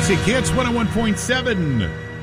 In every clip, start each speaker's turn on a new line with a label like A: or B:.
A: Classic Hits 101.7.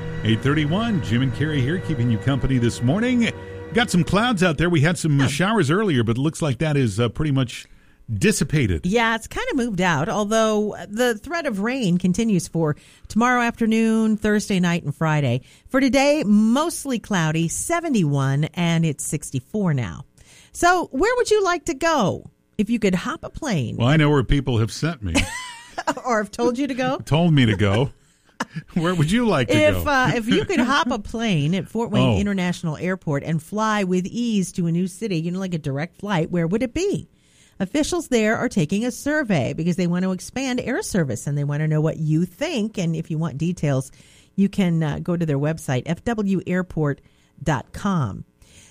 A: 8:31. Jim and Carrie here keeping you company this morning. Got some clouds out there. We had some showers earlier, but it looks like that is pretty much dissipated.
B: Yeah, it's kind of moved out, although the threat of rain continues for tomorrow afternoon, Thursday night, and Friday. For today, mostly cloudy, 71, and it's 64 now. So where would you like to go if you could hop a plane?
A: Well, I know where people have sent me.
B: Or have told you to go?
A: Told me to go. Where would you like to go?
B: If you could hop a plane at Fort Wayne International Airport and fly with ease to a new city, like a direct flight, where would it be? Officials there are taking a survey because they want to expand air service and they want to know what you think. And if you want details, you can go to their website, fwairport.com.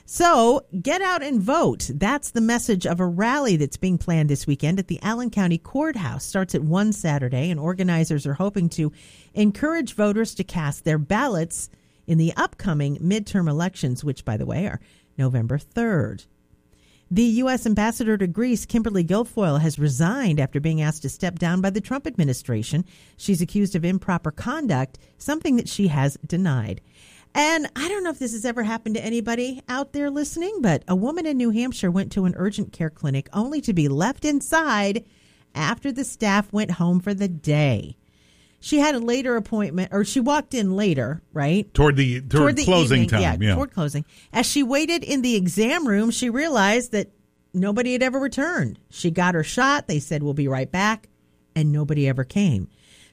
B: So get out and vote. That's the message of a rally that's being planned this weekend at the Allen County Courthouse. Starts at 1 Saturday, and organizers are hoping to encourage voters to cast their ballots in the upcoming midterm elections, which, by the way, are November 3rd. The U.S. ambassador to Greece, Kimberly Guilfoyle, has resigned after being asked to step down by the Trump administration. She's accused of improper conduct, something that she has denied. And I don't know if this has ever happened to anybody out there listening, but a woman in New Hampshire went to an urgent care clinic only to be left inside after the staff went home for the day. She had a later appointment, or she walked in later, right?
A: Toward the closing
B: evening,
A: time.
B: Yeah, toward closing. As she waited in the exam room, she realized that nobody had ever returned. She got her shot. They said, "We'll be right back," and nobody ever came.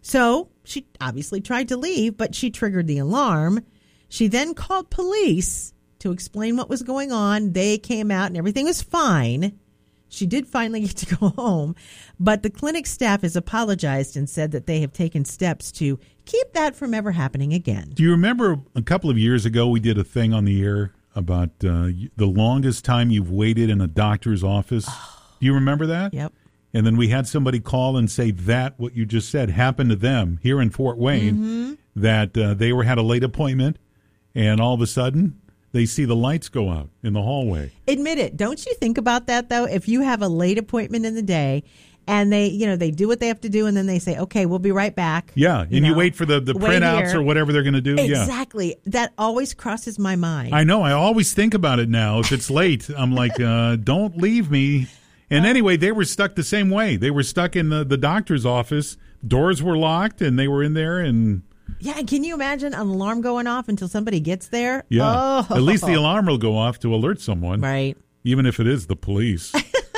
B: So she obviously tried to leave, but she triggered the alarm. She then called police to explain what was going on. They came out and everything was fine. She did finally get to go home, but the clinic staff has apologized and said that they have taken steps to keep that from ever happening again.
A: Do you remember a couple of years ago we did a thing on the air about the longest time you've waited in a doctor's office? Do you remember that?
B: Yep.
A: And then we had somebody call and say that what you just said happened to them here in Fort Wayne, that they had a late appointment. And all of a sudden, they see the lights go out in the hallway.
B: Admit it. Don't you think about that, though? If you have a late appointment in the day and they do what they have to do and then they say, "Okay, we'll be right back."
A: Yeah, and you wait for the printouts or whatever they're going to do.
B: Exactly. Yeah. That always crosses my mind.
A: I know. I always think about it now. If it's late, I'm like, don't leave me. And anyway, they were stuck the same way. They were stuck in the doctor's office. Doors were locked, and they were in there, and...
B: Yeah, and can you imagine an alarm going off until somebody gets there?
A: Yeah. At least the alarm will go off to alert someone.
B: Right.
A: Even if it is the police.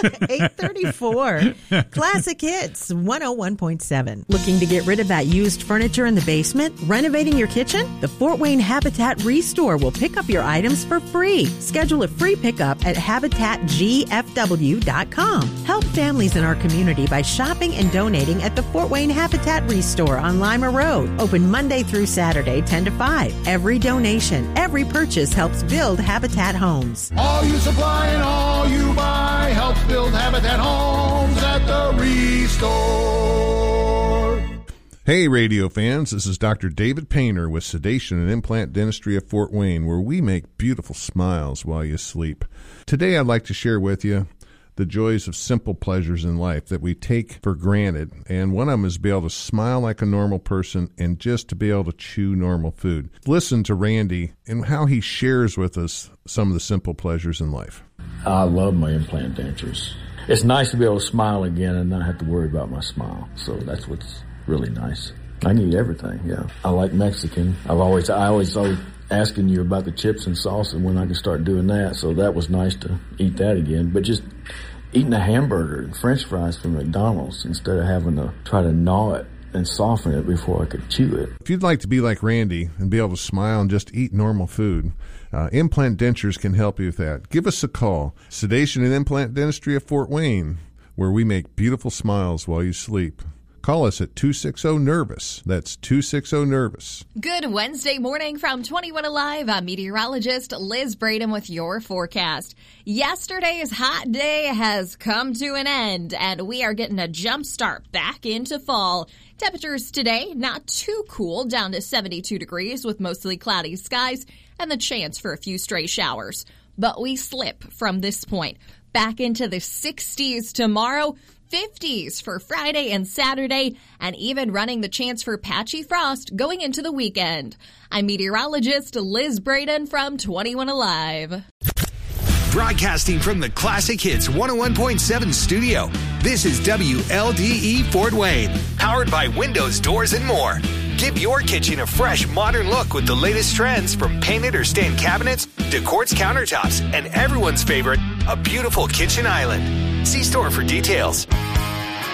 B: 8:34. Classic Hits 101.7. Looking to get rid of that used furniture in the basement? Renovating your kitchen? The Fort Wayne Habitat Restore will pick up your items for free. Schedule a free pickup at habitatgfw.com. Help families in our community by shopping and donating at the Fort Wayne Habitat Restore on Lima Road. Open Monday through Saturday, 10 to 5. Every donation, every purchase helps build Habitat homes.
C: All you supply and all you buy helps build Habitat homes at the Restore.
D: Hey, radio fans, this is Dr. David Painter with Sedation and Implant Dentistry of Fort Wayne, where we make beautiful smiles while you sleep. Today, I'd like to share with you the joys of simple pleasures in life that we take for granted. And one of them is to be able to smile like a normal person and just to be able to chew normal food. Listen to Randy and how he shares with us some of the simple pleasures in life.
E: I love my implant dentures. It's nice to be able to smile again and not have to worry about my smile. So that's what's really nice. I can eat everything, yeah. I like Mexican. I always asking you about the chips and sauce and when I can start doing that. So that was nice to eat that again. But just eating a hamburger and French fries from McDonald's instead of having to try to gnaw it and soften it before I could chew it.
D: If you'd like to be like Randy and be able to smile and just eat normal food, Implant Dentures can help you with that. Give us a call. Sedation and Implant Dentistry of Fort Wayne, where we make beautiful smiles while you sleep. Call us at 260-NERVOUS. That's 260-NERVOUS.
F: Good Wednesday morning from 21 Alive. I'm meteorologist Liz Braden with your forecast. Yesterday's hot day has come to an end, and we are getting a jump start back into fall. Temperatures today not too cool, down to 72 degrees with mostly cloudy skies and the chance for a few stray showers. But we slip from this point back into the 60s tomorrow. 50s for Friday and Saturday, and even running the chance for patchy frost going into the weekend. I'm meteorologist Liz Braden from 21 Alive.
G: Broadcasting from the Classic Hits 101.7 studio, this is WLDE Fort Wayne, powered by Windows, Doors, and more. Give your kitchen a fresh, modern look with the latest trends, from painted or stained cabinets to quartz countertops, and everyone's favorite, a beautiful kitchen island. See store for details.